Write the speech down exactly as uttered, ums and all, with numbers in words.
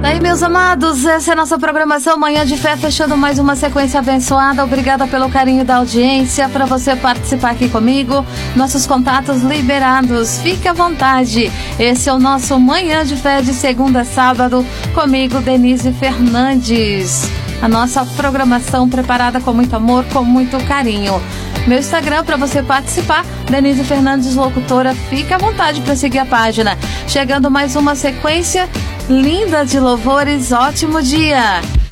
Daí, meus amados, essa é a nossa programação Manhã de Fé, fechando mais uma sequência abençoada. Obrigada pelo carinho da audiência. Para você participar aqui comigo, nossos contatos liberados, fique à vontade. Esse é o nosso Manhã de Fé de segunda a sábado, comigo, Denise Fernandes. A nossa programação preparada com muito amor, com muito carinho. Meu Instagram para você participar, Denise Fernandes Locutora. Fique à vontade para seguir a página. Chegando mais uma sequência linda de louvores. Ótimo dia!